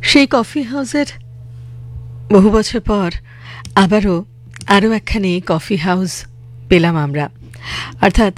সেই কফি হাউসের বহু বছর পর আরও একখানি কফি হাউস পেলাম আমরা, অর্থাৎ